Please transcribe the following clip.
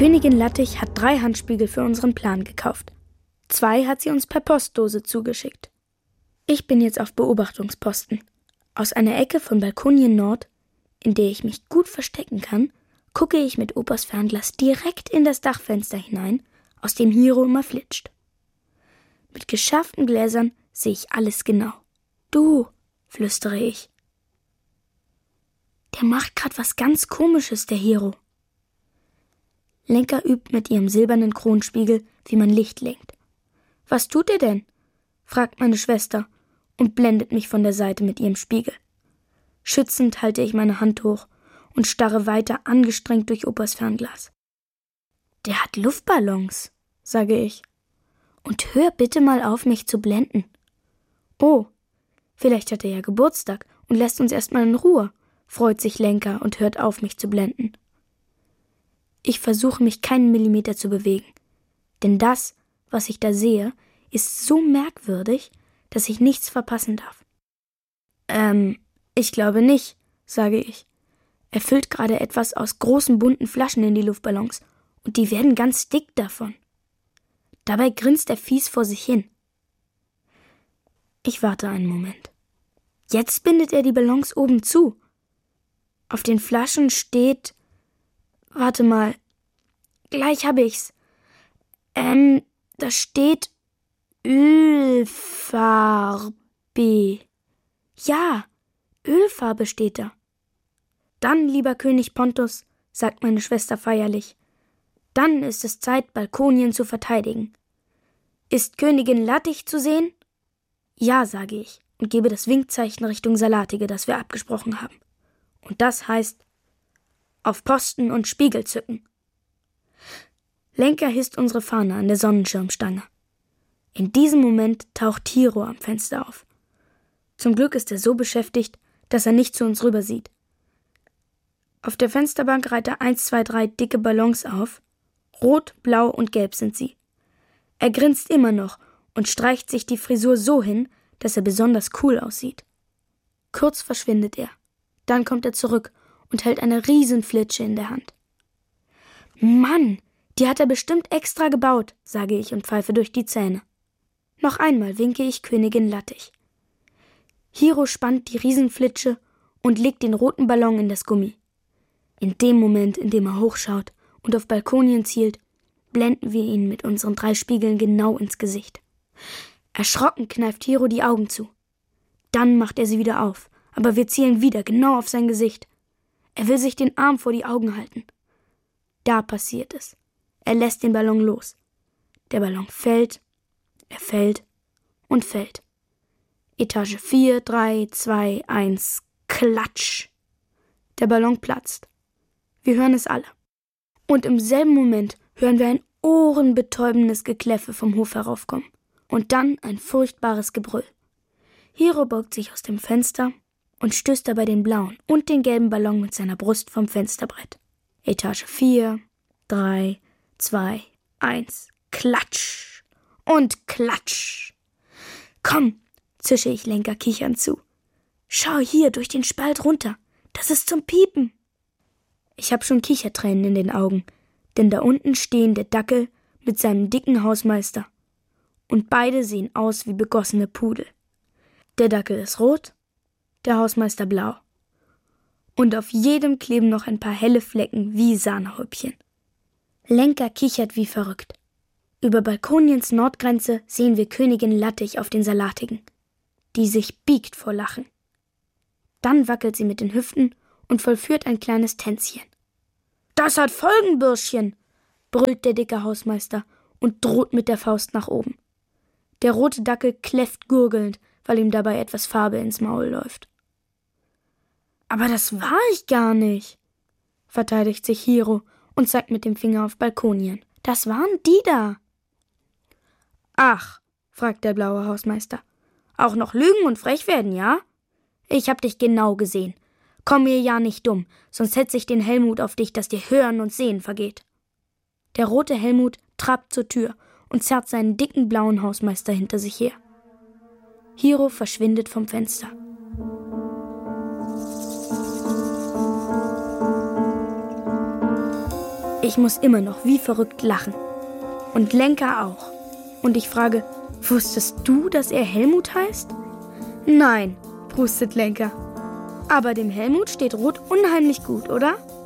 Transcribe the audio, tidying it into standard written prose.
Königin Lattich hat 3 Handspiegel für unseren Plan gekauft. 2 hat sie uns per Postdose zugeschickt. Ich bin jetzt auf Beobachtungsposten. Aus einer Ecke von Balkonien Nord, in der ich mich gut verstecken kann, gucke ich mit Opas Fernglas direkt in das Dachfenster hinein, aus dem Hiro immer flitscht. Mit geschärften Gläsern sehe ich alles genau. Du, flüstere ich. Der macht grad was ganz Komisches, der Hiro. Lenka übt mit ihrem silbernen Kronspiegel, wie man Licht lenkt. Was tut er denn? Fragt meine Schwester und blendet mich von der Seite mit ihrem Spiegel. Schützend halte ich meine Hand hoch und starre weiter angestrengt durch Opas Fernglas. Der hat Luftballons, sage ich. Und hör bitte mal auf, mich zu blenden. Oh, vielleicht hat er ja Geburtstag und lässt uns erstmal in Ruhe, freut sich Lenka und hört auf, mich zu blenden. Ich versuche, mich keinen Millimeter zu bewegen, denn das, was ich da sehe, ist so merkwürdig, dass ich nichts verpassen darf. Ich glaube nicht, sage ich. Er füllt gerade etwas aus großen bunten Flaschen in die Luftballons und die werden ganz dick davon. Dabei grinst er fies vor sich hin. Ich warte einen Moment. Jetzt bindet er die Ballons oben zu. Auf den Flaschen steht... Warte mal. Gleich habe ich's. Da steht Ölfarbe. Ja, Ölfarbe steht da. Dann, lieber König Pontus, sagt meine Schwester feierlich, dann ist es Zeit, Balkonien zu verteidigen. Ist Königin Lattich zu sehen? Ja, sage ich und gebe das Winkzeichen Richtung Salatige, das wir abgesprochen haben. Und das heißt, auf Posten und Spiegel zücken. Lenka hisst unsere Fahne an der Sonnenschirmstange. In diesem Moment taucht Hiro am Fenster auf. Zum Glück ist er so beschäftigt, dass er nicht zu uns rüber sieht. Auf der Fensterbank reiht er 1, 2, 3 dicke Ballons auf. Rot, blau und gelb sind sie. Er grinst immer noch und streicht sich die Frisur so hin, dass er besonders cool aussieht. Kurz verschwindet er. Dann kommt er zurück und hält eine Riesenflitsche in der Hand. Mann, die hat er bestimmt extra gebaut, sage ich und pfeife durch die Zähne. Noch einmal winke ich Königin Lattich. Hiro spannt die Riesenflitsche und legt den roten Ballon in das Gummi. In dem Moment, in dem er hochschaut und auf Balkonien zielt, blenden wir ihn mit unseren 3 Spiegeln genau ins Gesicht. Erschrocken kneift Hiro die Augen zu. Dann macht er sie wieder auf, aber wir zielen wieder genau auf sein Gesicht. Er will sich den Arm vor die Augen halten. Da passiert es. Er lässt den Ballon los. Der Ballon fällt, er fällt und fällt. Etage 4, 3, 2, 1, klatsch. Der Ballon platzt. Wir hören es alle. Und im selben Moment hören wir ein ohrenbetäubendes Gekläffe vom Hof heraufkommen. Und dann ein furchtbares Gebrüll. Hiro beugt sich aus dem Fenster und stößt dabei den blauen und den gelben Ballon mit seiner Brust vom Fensterbrett. Etage 4, 3, 2, 1, klatsch und klatsch. Komm, zische ich Lenka kichernd zu. Schau hier durch den Spalt runter, das ist zum Piepen. Ich hab schon Kichertränen in den Augen, denn da unten stehen der Dackel mit seinem dicken Hausmeister. Und beide sehen aus wie begossene Pudel. Der Dackel ist rot, der Hausmeister blau. Und auf jedem kleben noch ein paar helle Flecken wie Sahnehäubchen. Lenka kichert wie verrückt. Über Balkoniens Nordgrenze sehen wir Königin Lattich auf den Salatigen, die sich biegt vor Lachen. Dann wackelt sie mit den Hüften und vollführt ein kleines Tänzchen. »Das hat Folgen, Bürschchen«, brüllt der dicke Hausmeister und droht mit der Faust nach oben. Der rote Dackel kläfft gurgelnd, weil ihm dabei etwas Farbe ins Maul läuft. »Aber das war ich gar nicht«, verteidigt sich Hiro und zeigt mit dem Finger auf Balkonien. »Das waren die da.« »Ach«, fragt der blaue Hausmeister, »auch noch lügen und frech werden, ja? Ich hab dich genau gesehen. Komm mir ja nicht dumm, sonst setz ich den Helmut auf dich, dass dir Hören und Sehen vergeht.« Der rote Helmut trabt zur Tür und zerrt seinen dicken blauen Hausmeister hinter sich her. Hiro verschwindet vom Fenster. Ich muss immer noch wie verrückt lachen. Und Lenka auch. Und ich frage, wusstest du, dass er Helmut heißt? Nein, prustet Lenka. Aber dem Helmut steht Rot unheimlich gut, oder?